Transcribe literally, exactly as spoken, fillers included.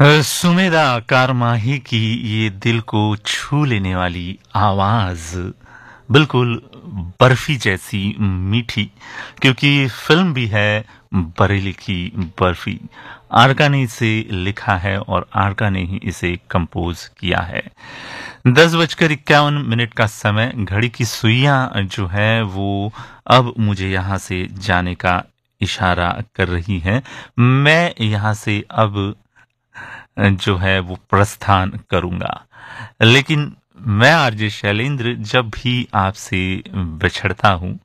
अ, सुमेधा कारमाही की ये दिल को छू लेने वाली आवाज बिल्कुल बर्फी जैसी मीठी, क्योंकि फिल्म भी है बरेली की बर्फी। आरका ने इसे लिखा है और आरका ने ही इसे कंपोज किया है। दस बजकर इक्यावन मिनट का समय, घड़ी की सुइयां जो है वो अब मुझे यहाँ से जाने का इशारा कर रही है। मैं यहाँ से अब जो है वो प्रस्थान करूंगा। लेकिन मैं आरजे शैलेंद्र जब भी आपसे बिछड़ता हूं